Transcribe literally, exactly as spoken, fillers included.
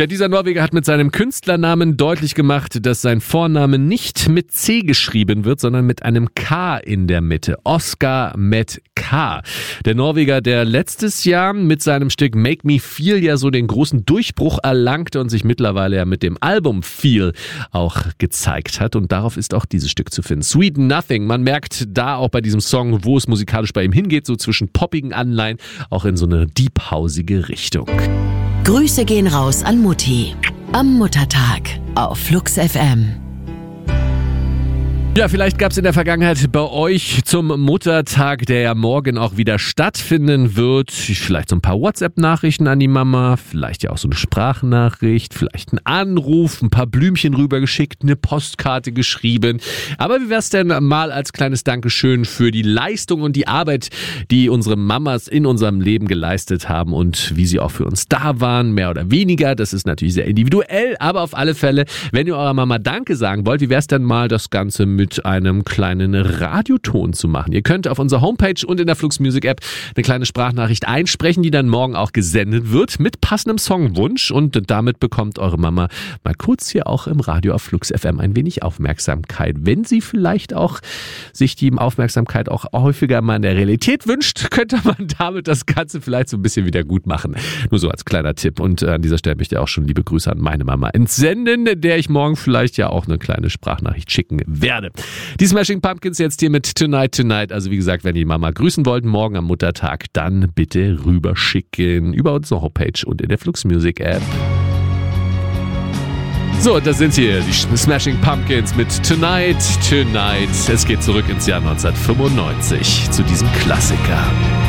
Ja, dieser Norweger hat mit seinem Künstlernamen deutlich gemacht, dass sein Vorname nicht mit C geschrieben wird, sondern mit einem K in der Mitte. Oscar mit K. Der Norweger, der letztes Jahr mit seinem Stück Make Me Feel ja so den großen Durchbruch erlangte und sich mittlerweile ja mit dem Album Feel auch gezeigt hat. Und darauf ist auch dieses Stück zu finden. Sweet Nothing. Man merkt da auch bei diesem Song, wo es musikalisch bei ihm hingeht, so zwischen poppigen Anleihen, auch in so eine deep-hausige Richtung. Grüße gehen raus an Mutti. Am Muttertag auf Flux F M. Ja, vielleicht gab es in der Vergangenheit bei euch zum Muttertag, der ja morgen auch wieder stattfinden wird, vielleicht so ein paar WhatsApp-Nachrichten an die Mama, vielleicht ja auch so eine Sprachnachricht, vielleicht ein Anruf, ein paar Blümchen rübergeschickt, eine Postkarte geschrieben. Aber wie wär's denn mal als kleines Dankeschön für die Leistung und die Arbeit, die unsere Mamas in unserem Leben geleistet haben und wie sie auch für uns da waren, mehr oder weniger. Das ist natürlich sehr individuell, aber auf alle Fälle, wenn ihr eurer Mama Danke sagen wollt, wie wär's denn mal das Ganze mit mit einem kleinen Radioton zu machen. Ihr könnt auf unserer Homepage und in der Flux Music App eine kleine Sprachnachricht einsprechen, die dann morgen auch gesendet wird mit passendem Songwunsch und damit bekommt eure Mama mal kurz hier auch im Radio auf Flux F M ein wenig Aufmerksamkeit. Wenn sie vielleicht auch sich die Aufmerksamkeit auch häufiger mal in der Realität wünscht, könnte man damit das Ganze vielleicht so ein bisschen wieder gut machen. Nur so als kleiner Tipp. Und an dieser Stelle möchte ich auch schon liebe Grüße an meine Mama entsenden, der ich morgen vielleicht ja auch eine kleine Sprachnachricht schicken werde. Die Smashing Pumpkins jetzt hier mit Tonight Tonight. Also wie gesagt, wenn ihr die Mama grüßen wollt, morgen am Muttertag, dann bitte rüberschicken über unsere Homepage und in der Flux Music App. So, das sind hier die Smashing Pumpkins mit Tonight Tonight. Es geht zurück ins Jahr neunzehnhundertfünfundneunzig zu diesem Klassiker.